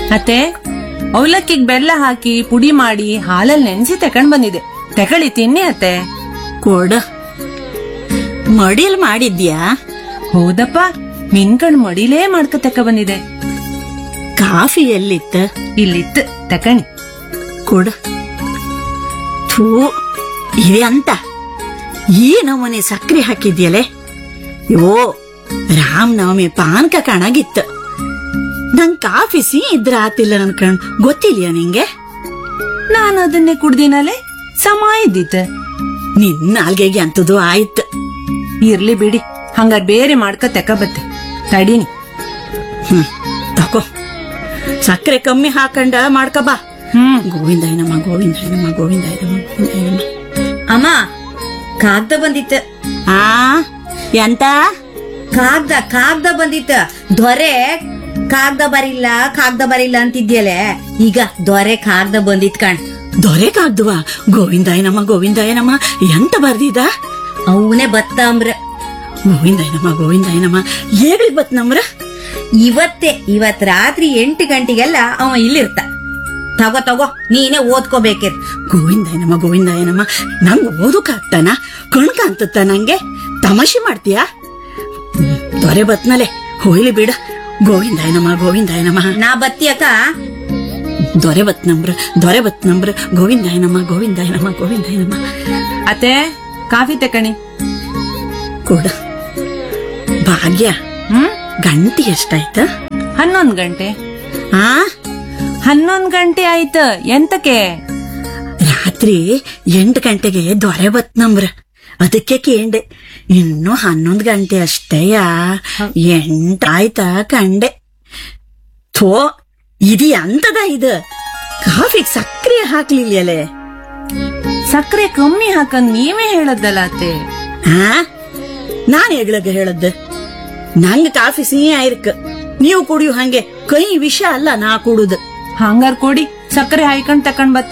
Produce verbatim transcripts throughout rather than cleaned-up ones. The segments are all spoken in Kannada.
ಅತ್ತೆ, ಅವಲಕ್ಕಿಗ್ ಬೆಲ್ಲ ಹಾಕಿ ಪುಡಿ ಮಾಡಿ ಹಾಲಲ್ಲಿ ನೆನೆಸಿ ತಕೊಂಡ್ ಬಂದಿದೆ. ತಗೊಳ್ಳಿ ತಿನ್ನಿ ಅತ್ತೆ. ಕೊಡ. ಮಡಿಲ್ ಮಾಡಿದ್ಯಾ? ಹೌದಪ್ಪ, ಮಿನ್ಕಣ್ ಮಡಿಲೇ ಮಾಡ್ಕ ತಕ ಬಂದಿದೆ. ಕಾಫಿ ಎಲ್ಲಿತ್ತ? ಇಲ್ಲಿತ್ತು, ತಕಣಿ. ಕೊಡ. ಥೂ, ಇದೆ ಅಂತ ಈ ನಮೂನೆ ಸಕ್ರೆ ಹಾಕಿದ್ಯಲೆ. ಯೋ, ರಾಮನವಮಿ ಪಾನಕ ಕಾಣಾಗಿತ್ತು. ನಂಗ್ ಕಾಫಿ ಸಿ ಇದ್ರ ಆತಿಲ್ಲ ನನ್ ಕಣ್ ಗೊತ್ತಿಲ್ಯ ನಿಂಗೆ? ನಾನು ಅದನ್ನೇ ಕುಡ್ದಿನಲೆ, ಸಮ ಇದ್ದಿತ್ತು. ನಿನ್ನ ನಾಲ್ಗೆಗೆ ಅಂತದು ಆಯ್ತು. ಇರ್ಲಿ ಬಿಡಿ, ಹಂಗಾರ್ ಬೇರೆ ಮಾಡ್ಕ ತಕ ಬತ್ತೆ. ತಡೀನಿ. ಹ್ಮ್, ತಕೋ. ಸಕ್ಕರೆ ಕಮ್ಮಿ ಹಾಕಂಡ ಮಾಡ್ಕ ಬಾ. ಹ್ಮ್. ಗೋವಿಂದಾಯನಮ್ಮ, ಗೋವಿಂದಾಯನಮ್ಮ, ಗೋವಿಂದಾಯನಮ್ಮ, ಗೋವಿಂದಾಯನಮ್ಮ. ಅಮ್ಮ, ಕಾಗ್ದ ಬಂದಿತ್ತ. ಆ ಎಂತ? ಕಾಗ್ದ ಕಾಗ್ದ ಬಂದಿತ್ತ. ದೊರೆ ಕಾಗ್ದ ಬರಿಲ್ಲ ಕಾಗ್ದ ಬರಿಲ್ಲ ಅಂತಿದ್ಯಲೆ, ಈಗ ದೊರೆ ಕಾಗ್ದ ಬಂದಿತ್ ಕಣ್. ದೊರೆಕಾಗ್ದುವ? ಗೋವಿಂದಾಯನಮ್ಮ, ಗೋವಿಂದಾಯನಮ್ಮ ಎಂತ ಬರ್ದಿದ? ಅವನೇ ಬತ್ತಂಬ್ರ. ಗೋವಿಂದಾಯನಮ್ಮ, ಗೋವಿಂದಾಯನಮ್ಮ ಏಳಿಗ್ ಬತ್ ನಮ್ರ? ಇವತ್ತೇ, ಇವತ್ ರಾತ್ರಿ ಎಂಟು ಗಂಟೆಗೆಲ್ಲ ಅವ ಇಲ್ಲಿರ್ತ. ತಗೋ ತಗೋ, ನೀನೇ ಓದ್ಕೋಬೇಕಿರ್. ಗೋವಿಂದಾಯನಮ್ಮ, ಗೋವಿಂದಾಯನಮ್ಮ ನಂಗ್ ಓದಕ್ಕಾಗ್ತಾನ? ಕಣ್ಕ ಅಂತತ್ತ ನಂಗೆ? ತಮಾಷೆ ಮಾಡ್ತೀಯಾ? ದೊರೆ ಬತ್ನಲೆ, ಹೋಯ್ಲಿ ಬಿಡ. ಗೋವಿಂದಾಯನಮ್ಮ, ಗೋವಿಂದಾಯನಮ್ಮ. ನಾ ಬತ್ತಿಯಕ್ಕ. ದೊರೆ ಬತ್ ನಮ್ರ, ದೊರೆ ಬತ್ ನಮ್ರ. ಗೋವಿಂದಾಯನಮ್ಮ, ಗೋವಿಂದಾಯನಮ್ಮ, ಗೋವಿಂದಾಯನಮ್ಮ. ಅತ್ತೆ, ಕಾಫಿ ತಕಣಿ. ಕೊಡ. ಭಾಗ್ಯ, ಹ್ಮ್. ಗಂಟೆ ಎಷ್ಟಾಯ್ತ? ಹನ್ನೊಂದ್ ಗಂಟೆ. ಆ ಹನ್ನೊಂದ್ ಗಂಟೆ ಆಯ್ತು. ಎಂತಕ್ಕೆ? ರಾತ್ರಿ ಎಂಟು ಗಂಟೆಗೆ ದೊರೆ ಬತ್ ನಮ್ರ, ಅದಕ್ಕೆ ಕೇಂಡೆ. ಇನ್ನು ಹನ್ನೊಂದ್ ಗಂಟೆ ಅಷ್ಟೇಯ, ಎಂಟಾಯ್ತಾ ಕಂಡೆ. ಥೋ, ಇದು ಅಂತದ ಇದು? ಕಾಫಿಗ್ ಸಕ್ರೆ ಹಾಕ್ಲಿಲ್ಲಲೆ. ಸಕ್ಕರೆ ಕಮ್ಮಿ ಹಾಕಂದ್ ನೀವೇ ಹೇಳದ್ದಲ್ಲ ಅತ್ತೆ. ಆ ನಾನ್ ಹೆಗ್ಳಗ ಹೇಳದ್ದು? ನಂಗ ಕಾಫಿ ಸಿಹಿ ಆಯ್ರಕ್, ನೀವು ಕುಡಿಯು ಹಂಗೆ. ಕೈ ವಿಷ ಅಲ್ಲ ನಾ ಕುಡುದು. ಹಂಗಾರ್ ಕೊಡಿ, ಸಕ್ಕರೆ ಹಾಯ್ಕೊಂಡ್ ತಕೊಂಡ್ ಬತ್ತೆ.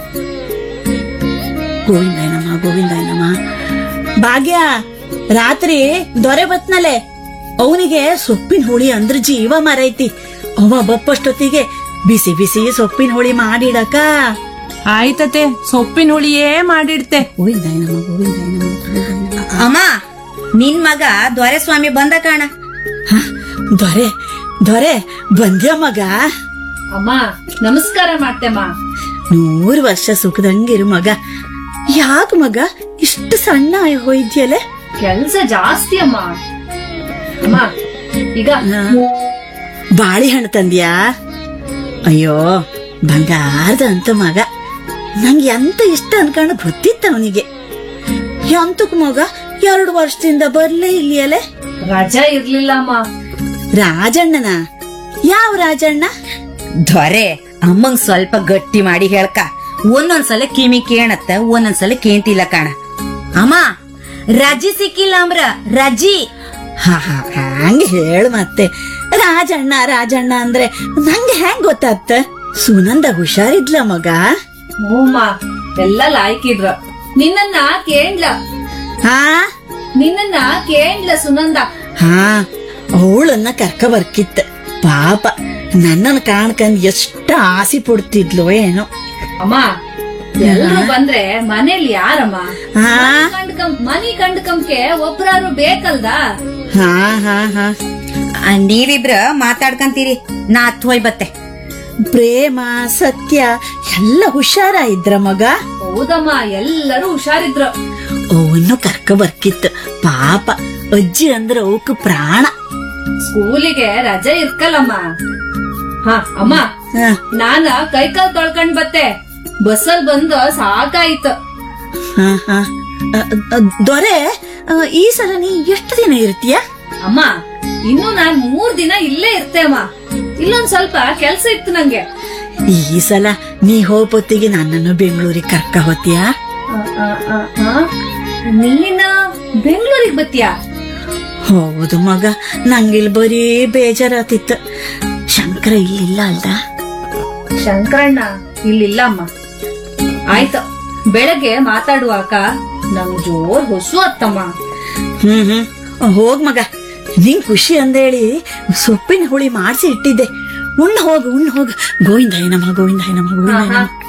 ಗೋವಿಂದಾಯನಮ್ಮ, ಗೋವಿಂದಾಯನಮ್ಮ. ಭಾಗ್ಯ, ರಾತ್ರಿ ದೊರೆ ಬತ್ನಲೆ, ಅವನಿಗೆ ಸೊಪ್ಪಿನ ಹುಳಿ ಅಂದ್ರ ಜೀವ ಮರೈತಿ. ಅವ ಬಪ್ಪಷ್ಟೊತ್ತಿಗೆ ಬಿಸಿ ಬಿಸಿ ಸೊಪ್ಪಿನ ಹುಳಿ ಮಾಡಿಡಕ. ಆಯ್ತತೆ, ಸೊಪ್ಪಿನ ಹುಳಿಯೇ ಮಾಡಿಡ್ತೆ. ಗೋವಿಂದಾಯನಮ್ಮ, ಗೋವಿಂದಾಯನಮ್ಮ, ಗೋವಿಂದಾಯನಮ್ಮ. ಅಮ್ಮ, ನಿನ್ ಮಗ ದೊರೆ ಸ್ವಾಮಿ ಬಂದ ಕಾಣ. ಹ, ದೊರೆ ದೊರೆ ಬಂದ್ಯ ಮಗ? ಅಮ್ಮ ನಮಸ್ಕಾರ ಮಾಡ್ತೆಮ್ಮ. ನೂರು ವರ್ಷ ಸುಖದಂಗಿರು ಮಗ. ಯಾಕ ಮಗ ಇಷ್ಟು ಸಣ್ಣ ಆಗಿ ಹೋಯ್ದ್ಯಲೆ? ಕೆಲ್ಸ ಜಾಸ್ತಿ ಅಮ್ಮ. ಅಮ್ಮ ಈಗ ಬಾಳೆಹಣ್ಣು ತಂದ್ಯಾ? ಅಯ್ಯೋ ಬಂಗಾರದ ಅಂತ ಮಗ. ನಂಗೆ ಎಂತ ಇಷ್ಟ ಅನ್ಕೊಂಡು ಗೊತ್ತಿತ್ತ ಅವನಿಗೆ. ಎಂತಕ್ ಮಗ ಎರಡು ವರ್ಷದಿಂದ ಬರ್ಲೇ ಇಲ್ಲಿಯಲೆ? ರಜಾ ಇರ್ಲಿಲ್ಲ ಅಮ್ಮ. ರಾಜಣ್ಣನ? ಯಾವ ರಾಜಣ್ಣ? ದೊರೆ ಅಮ್ಮಂಗ್ ಸ್ವಲ್ಪ ಗಟ್ಟಿ ಮಾಡಿ ಹೇಳ್ಕ. ಒಂದೊಂದ್ಸಲ ಕಿಮಿ ಕೇಣತ್ತ, ಒಂದೊಂದ್ಸಲ ಕೇಂತಿಲ್ಲ ಕಾಣ. ಅಮ್ಮ, ರಜಿ ಸಿಕ್ಕಿಲ್ಲ ಅಂಬ್ರ, ರಜಿ. ಹಾ ಹಾ ಹಂಗೆ ಹೇಳು ಮತ್ತೆ. ರಾಜಣ್ಣ ರಾಜಣ್ಣ ಅಂದ್ರೆ ನಂಗೆ ಹೆಂಗ್ ಗೊತ್ತಾಗ್ತ? ಸುನಂದ ಹುಷಾರಿದ್ಲ ಮಗ? ಹೂಮ್ಮ, ಎಲ್ಲ ಲಾಯ್ಕಿದ್ರ. ನಿನ್ನನ್ನ ಕೇಂಡ್ಲ ಹಾ ನಿನ್ನನ್ನ ಕೇಂಡ್ಲ ಸುನಂದ. ಹಾ, ಅವಳನ್ನ ಕರ್ಕ ಬರ್ಕಿತ್ತ. ಪಾಪ ನನ್ನನ್ನು ಕಾಣ್ಕಂದ್ ಎಷ್ಟ ಆಸೆ ಪಡ್ತಿದ್ಲು ಏನೋ. ಅಮ್ಮ, ಎಲ್ರು ಬಂದ್ರೆ ಮನೇಲಿ ಯಾರಮ್ಮ? ಹಾ ಕಂಡ್ಕಂ ಮನಿ ಕಂಡ್ಕಂಕೆ ಒಬ್ರಾರು ಬೇಕಲ್ದ? ಹಾ ಹಾ ಹಾ ಆ, ನೀವಿಬ್ರ ಮಾತಾಡ್ಕಂತೀರಿ, ನಾ ಹತ್ತು ಹೋಯ್ ಬತ್ತೆ. ಪ್ರೇಮ ಸತ್ಯ ಎಲ್ಲ ಹುಷಾರ ಇದ್ರ ಮಗ? ಹೌದಮ್ಮ, ಎಲ್ಲರೂ ಹುಷಾರಿದ್ರು. ಅವನು ಕರ್ಕ ಬರ್ಕಿತ್ತು. ಪಾಪ ಅಜ್ಜಿ ಅಂದ್ರ ಅವಕ್ ಪ್ರಾಣ. ಸ್ಕೂಲಿಗೆ ರಜೆ ಇರ್ಕಲ್ಲಮ್ಮ. ಹಾ ಅಮ್ಮ, ಹ, ನಾನ ಕೈಕಾಲ್ ತೊಳ್ಕೊಂಡ್ ಬತ್ತೆ. ಬಸ್ಸಲ್ ಬಂದು ಸಾಕಾಯ್ತು. ಹ, ಹ. ಅ, ಅ, ದೊರೆ, ಅ, ಈ ಸಲ ನೀ ಎಷ್ಟು ದಿನ ಇರ್ತೀಯ? ಅಮ್ಮ, ಇನ್ನು ನಾನ್ ಮೂರ್ ದಿನ ಇಲ್ಲೇ ಇರ್ತೆ ಅಮ್ಮ. ಇಲ್ಲೊಂದ್ ಸ್ವಲ್ಪ ಕೆಲ್ಸ ಇತ್ತು ನಂಗೆ. ಈ ಸಲ ನೀ ಹೋಪೊತ್ತಿಗೆ ನನ್ನನ್ನು ಬೆಂಗಳೂರಿಗೆ ಕರ್ಕ ಹೋತೀಯಾ? ಆ, ಆ, ಆ, ಆ. ನೀನ ಬೆಂಗಳೂರಿಗೆ ಬತ್ತೀಯಾ? ಹೌದು ಮಗ, ನಂಗಿಲ್ ಬರೀ ಬೇಜಾರಾತಿತ್ತು. ಶಂಕರ ಇಲ್ಲಿಲ್ಲ ಅಲ್ದ? ಶಂಕರಣ್ಣ ಇಲ್ಲಿಲ್ಲ ಅಮ್ಮ. ಆಯ್ತು, ಬೆಳಗ್ಗೆ ಮಾತಾಡುವಾಕ ನಂಗ್ ಜೋರ್ ಹೊಸು ಅತ್ತಮ್ಮ. ಹ್ಮ್ ಹ್ಮ್ ಹೋಗ್ ಮಗ. ನಿಂಗ್ ಖುಷಿ ಅಂದೇಳಿ ಸೊಪ್ಪಿನ ಹುಳಿ ಮಾಡ್ಸಿ ಇಟ್ಟಿದ್ದೆ, ಉಣ್ಣ ಹೋಗು ಉಣ್ಣು ಹೋಗು ಗೋವಿಂದಾಯ ನಮ ಗೋವಿಂದಾಯ ನಮ ಗೋವಿಂದಾಯ ನಮ